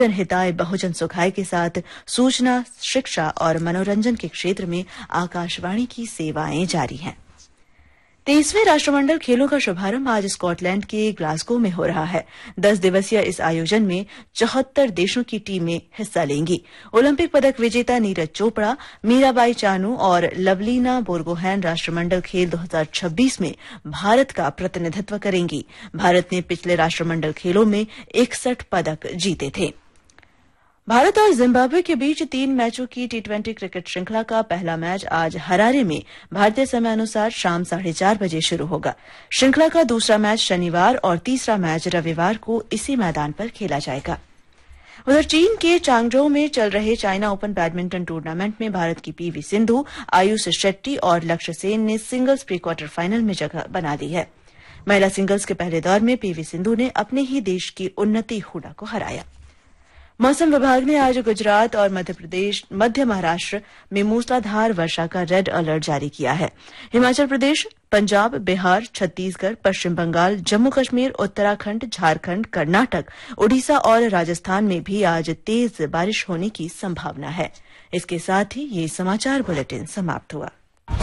जनहिताय बहुजन सुखाय के साथ सूचना, शिक्षा और मनोरंजन के क्षेत्र में आकाशवाणी की सेवाएं जारी हैं। 23वें राष्ट्रमंडल खेलों का शुभारंभ आज स्कॉटलैंड के ग्लासगो में हो रहा है। 10 दिवसीय इस आयोजन में 74 देशों की टीमें हिस्सा लेंगी। ओलंपिक पदक विजेता नीरज चोपड़ा, मीराबाई चानू और लवलीना बोर्गोहैन राष्ट्रमंडल खेल 2026 में भारत का प्रतिनिधित्व करेंगी। भारत ने पिछले राष्ट्रमंडल खेलों में 61 पदक जीते थे। भारत और जिम्बाब्वे के बीच 3 मैचों की टी20 क्रिकेट श्रृंखला का पहला मैच आज हरारे में भारतीय समयानुसार शाम 4:30 बजे शुरू होगा। श्रृंखला का दूसरा मैच शनिवार और तीसरा मैच रविवार को इसी मैदान पर खेला जाएगा। उधर चीन के चांगझोउ में चल रहे चाइना ओपन बैडमिंटन टूर्नामेंट में भारत की पीवी सिंधु, आयुष शेट्टी और लक्ष्य सेन ने सिंगल्स प्री क्वार्टर फाइनल में जगह बना ली है। महिला सिंगल्स के पहले दौर में पीवी सिंधु ने अपने ही देश की उन्नति हुडा को हराया। मौसम विभाग ने आज गुजरात और मध्य महाराष्ट्र में मूसलाधार वर्षा का रेड अलर्ट जारी किया है। हिमाचल प्रदेश, पंजाब, बिहार, छत्तीसगढ़, पश्चिम बंगाल, जम्मू कश्मीर, उत्तराखंड, झारखंड, कर्नाटक, उड़ीसा और राजस्थान में भी आज तेज बारिश होने की संभावना है। इसके साथ ही ये समाचार बुलेटिन समाप्त हुआ।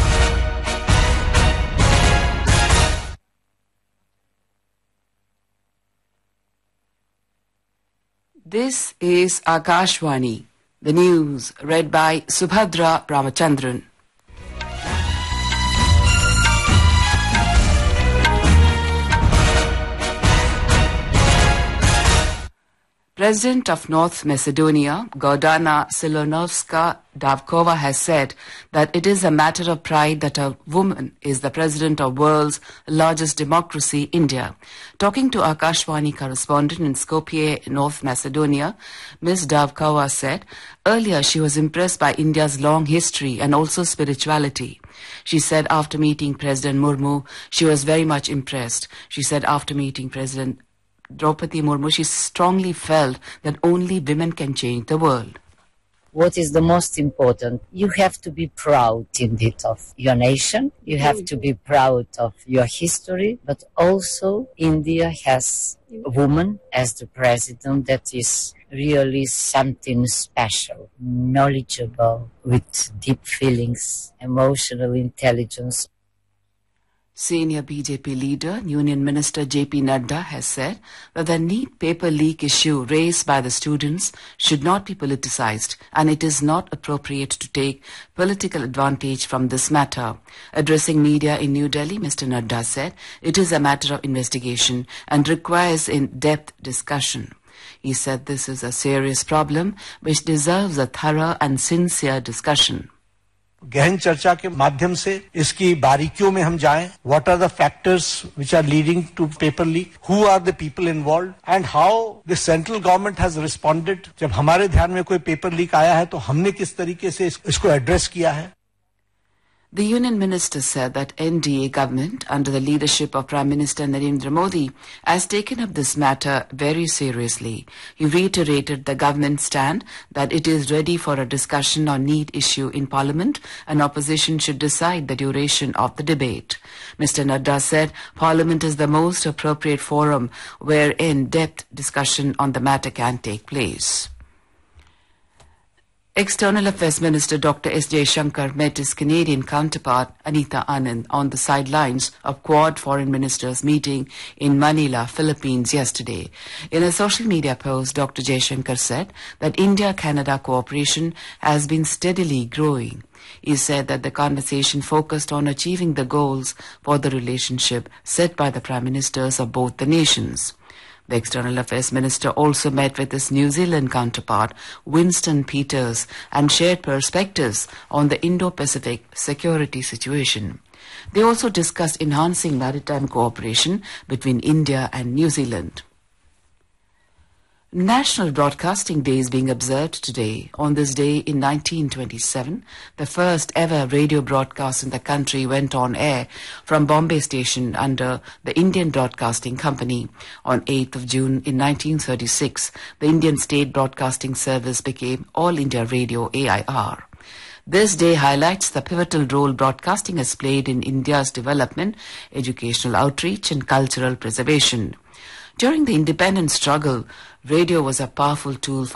This is Akashvani, the news read by Subhadra Ramachandran. President of North Macedonia, Gordana Silunovska-Davkova, has said that it is a matter of pride that a woman is the president of world's largest democracy, India. Talking to Akashvani correspondent in Skopje, North Macedonia, Ms. Davkova said earlier she was impressed by India's long history and also spirituality. She said after meeting President Murmu, she was very much impressed. She said after meeting President Draupadi Murmu, she strongly felt that only women can change the world. What is the most important? You have to be proud indeed of your nation. You have to be proud of your history. But also India has a woman as the president that is really something special, knowledgeable, with deep feelings, emotional intelligence. Senior BJP leader, Union Minister JP Nadda has said that the NEET paper leak issue raised by the students should not be politicized and it is not appropriate to take political advantage from this matter. Addressing media in New Delhi, Mr. Nadda said it is a matter of investigation and requires in-depth discussion. He said this is a serious problem which deserves a thorough and sincere discussion. गहन चर्चा के माध्यम से इसकी बारीकियों में हम जाएं. What are the factors which are leading to paper leak? Who are the people involved? And how the central government has responded? जब हमारे ध्यान में कोई पेपर लीक आया है तो हमने किस तरीके से इसको एड्रेस किया है? The Union Minister said that NDA government, under the leadership of Prime Minister Narendra Modi, has taken up this matter very seriously. He reiterated the government's stand that it is ready for a discussion on NEET issue in Parliament and opposition should decide the duration of the debate. Mr. Nadda said Parliament is the most appropriate forum where in-depth discussion on the matter can take place. External Affairs Minister Dr. S. Jaishankar met his Canadian counterpart Anita Anand on the sidelines of Quad Foreign Ministers meeting in Manila, Philippines yesterday. In a social media post, Dr. Jaishankar said that India-Canada cooperation has been steadily growing. He said that the conversation focused on achieving the goals for the relationship set by the Prime Ministers of both the nations. The External Affairs Minister also met with his New Zealand counterpart, Winston Peters, and shared perspectives on the Indo-Pacific security situation. They also discussed enhancing maritime cooperation between India and New Zealand. National Broadcasting Day is being observed today. On this day in 1927, the first ever radio broadcast in the country went on air from Bombay Station under the Indian Broadcasting Company. On 8th of June in 1936, the Indian State Broadcasting Service became All India Radio AIR. This day highlights the pivotal role broadcasting has played in India's development, educational outreach and cultural preservation. During the independence struggle, radio was a powerful tool for